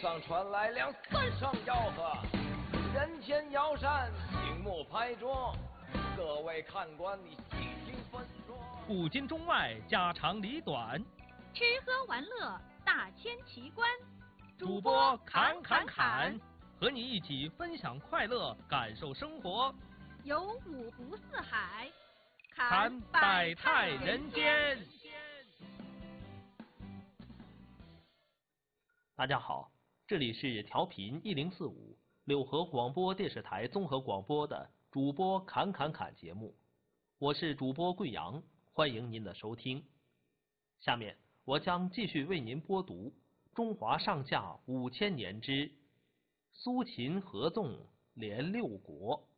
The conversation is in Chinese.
上传来两三声吆喝，人前摇扇，屏幕拍桌，各位看官你细听分说。 古今中外，家长里短， 吃喝玩乐，大千奇观。 主播侃侃侃，和你一起分享快乐，感受生活。 有五湖四海， 侃百态人间。大家好，这里是调频1045柳河广播电视台综合广播的主播侃侃侃节目，我是主播贵阳，欢迎您的收听。下面我将继续为您播读中华上下5000年之苏秦合纵连六国。